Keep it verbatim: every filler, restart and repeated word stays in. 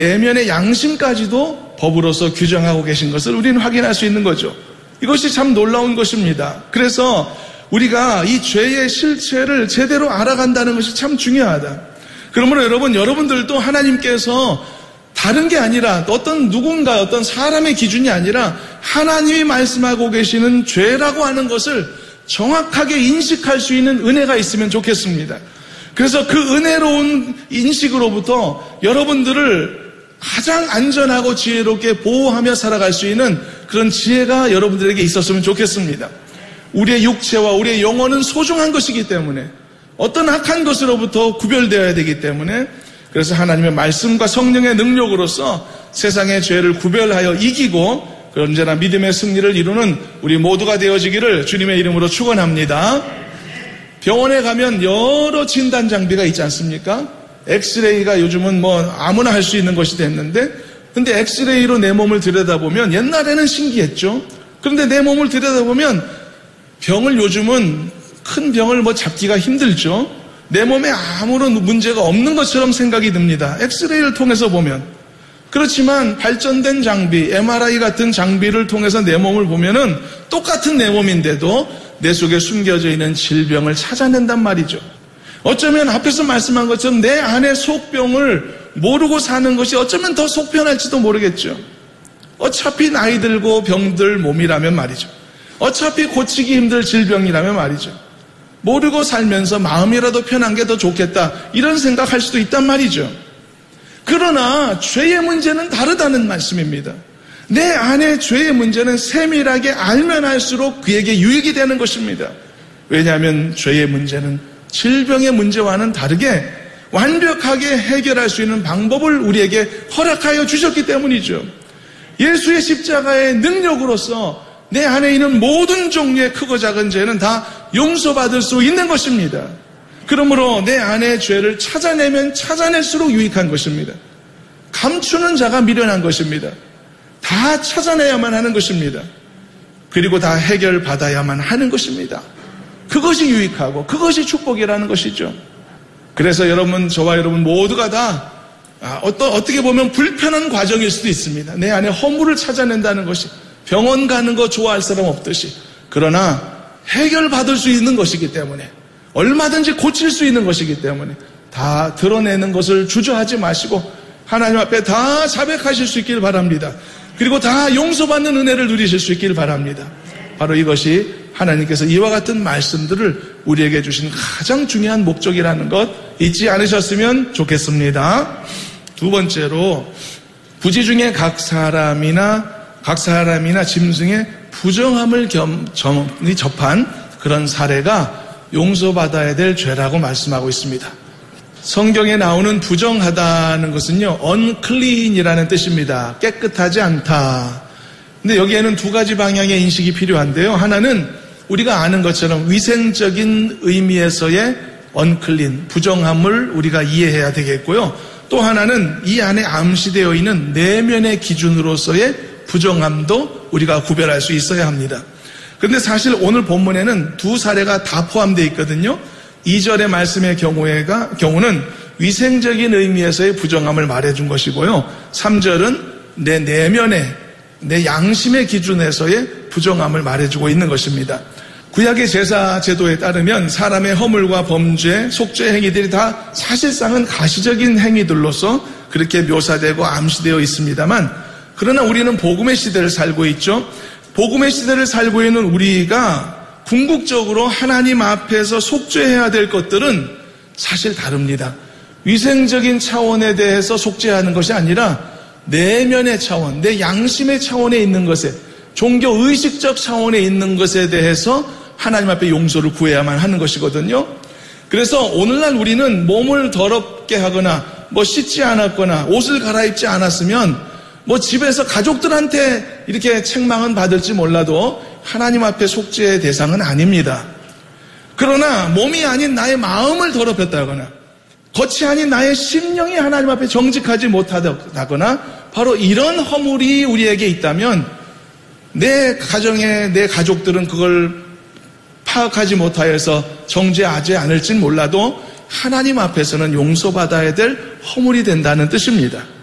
내면의 양심까지도 법으로서 규정하고 계신 것을 우리는 확인할 수 있는 거죠. 이것이 참 놀라운 것입니다. 그래서 우리가 이 죄의 실체를 제대로 알아간다는 것이 참 중요하다. 그러므로 여러분, 여러분들도 하나님께서 다른 게 아니라 어떤 누군가 어떤 사람의 기준이 아니라 하나님이 말씀하고 계시는 죄라고 하는 것을 정확하게 인식할 수 있는 은혜가 있으면 좋겠습니다. 그래서 그 은혜로운 인식으로부터 여러분들을 가장 안전하고 지혜롭게 보호하며 살아갈 수 있는 그런 지혜가 여러분들에게 있었으면 좋겠습니다. 우리의 육체와 우리의 영혼은 소중한 것이기 때문에 어떤 악한 것으로부터 구별되어야 되기 때문에 그래서 하나님의 말씀과 성령의 능력으로서 세상의 죄를 구별하여 이기고 언제나 믿음의 승리를 이루는 우리 모두가 되어지기를 주님의 이름으로 축원합니다. 병원에 가면 여러 진단 장비가 있지 않습니까? 엑스레이가 요즘은 뭐 아무나 할 수 있는 것이 됐는데 근데 엑스레이로 내 몸을 들여다보면 옛날에는 신기했죠. 그런데 내 몸을 들여다보면 병을 요즘은 큰 병을 뭐 잡기가 힘들죠. 내 몸에 아무런 문제가 없는 것처럼 생각이 듭니다. 엑스레이를 통해서 보면. 그렇지만 발전된 장비, 엠알아이 같은 장비를 통해서 내 몸을 보면은 똑같은 내 몸인데도 내 속에 숨겨져 있는 질병을 찾아낸단 말이죠. 어쩌면 앞에서 말씀한 것처럼 내 안의 속병을 모르고 사는 것이 어쩌면 더 속편할지도 모르겠죠. 어차피 나이 들고 병들 몸이라면 말이죠. 어차피 고치기 힘들 질병이라면 말이죠. 모르고 살면서 마음이라도 편한 게 더 좋겠다 이런 생각할 수도 있단 말이죠. 그러나 죄의 문제는 다르다는 말씀입니다. 내 안의 죄의 문제는 세밀하게 알면 알수록 그에게 유익이 되는 것입니다. 왜냐하면 죄의 문제는 질병의 문제와는 다르게 완벽하게 해결할 수 있는 방법을 우리에게 허락하여 주셨기 때문이죠. 예수의 십자가의 능력으로서 내 안에 있는 모든 종류의 크고 작은 죄는 다 용서받을 수 있는 것입니다. 그러므로 내 안의 죄를 찾아내면 찾아낼수록 유익한 것입니다. 감추는 자가 미련한 것입니다. 다 찾아내야만 하는 것입니다. 그리고 다 해결받아야만 하는 것입니다. 그것이 유익하고 그것이 축복이라는 것이죠. 그래서 여러분, 저와 여러분 모두가 다 어떤, 어떻게 보면 불편한 과정일 수도 있습니다. 내 안에 허물을 찾아낸다는 것이 병원 가는 거 좋아할 사람 없듯이, 그러나 해결받을 수 있는 것이기 때문에, 얼마든지 고칠 수 있는 것이기 때문에 다 드러내는 것을 주저하지 마시고 하나님 앞에 다 자백하실 수 있길 바랍니다. 그리고 다 용서받는 은혜를 누리실 수 있길 바랍니다. 바로 이것이 하나님께서 이와 같은 말씀들을 우리에게 주신 가장 중요한 목적이라는 것 잊지 않으셨으면 좋겠습니다. 두 번째로, 부지 중에 각 사람이나 각 사람이나 짐승의 부정함을 겸, 점, 접한 그런 사례가 용서받아야 될 죄라고 말씀하고 있습니다. 성경에 나오는 부정하다는 것은요, unclean이라는 뜻입니다. 깨끗하지 않다. 근데 여기에는 두 가지 방향의 인식이 필요한데요. 하나는 우리가 아는 것처럼 위생적인 의미에서의 unclean, 부정함을 우리가 이해해야 되겠고요. 또 하나는 이 안에 암시되어 있는 내면의 기준으로서의 부정함도 우리가 구별할 수 있어야 합니다. 그런데 사실 오늘 본문에는 두 사례가 다 포함되어 있거든요. 이 절의 말씀의 경우에가, 경우는 위생적인 의미에서의 부정함을 말해준 것이고요. 삼 절은 내 내면의, 내 양심의 기준에서의 부정함을 말해주고 있는 것입니다. 구약의 제사 제도에 따르면 사람의 허물과 범죄, 속죄 행위들이 다 사실상은 가시적인 행위들로서 그렇게 묘사되고 암시되어 있습니다만, 그러나 우리는 복음의 시대를 살고 있죠. 복음의 시대를 살고 있는 우리가 궁극적으로 하나님 앞에서 속죄해야 될 것들은 사실 다릅니다. 위생적인 차원에 대해서 속죄하는 것이 아니라 내면의 차원, 내 양심의 차원에 있는 것에, 종교의식적 차원에 있는 것에 대해서 하나님 앞에 용서를 구해야만 하는 것이거든요. 그래서 오늘날 우리는 몸을 더럽게 하거나 뭐 씻지 않았거나 옷을 갈아입지 않았으면 뭐 집에서 가족들한테 이렇게 책망은 받을지 몰라도 하나님 앞에 속죄의 대상은 아닙니다. 그러나 몸이 아닌 나의 마음을 더럽혔다거나 겉이 아닌 나의 심령이 하나님 앞에 정직하지 못하다거나 바로 이런 허물이 우리에게 있다면 내 가정에 내 가족들은 그걸 파악하지 못하여서 정죄하지 않을진 몰라도 하나님 앞에서는 용서받아야 될 허물이 된다는 뜻입니다.